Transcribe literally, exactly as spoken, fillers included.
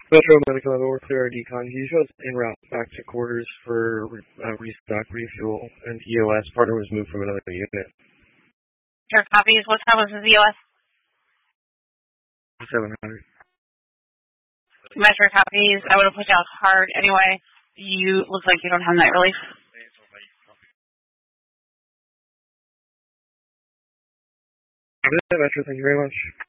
Metro Medical over clear our decon. He shows en route back to quarters for uh, restock, refuel, and E O S. Partner was moved from another unit. Your copies. What time was his E O S? seven hundred. Metro copies. I would have put down hard anyway. You look like you don't have night relief. Metro, thank you very much.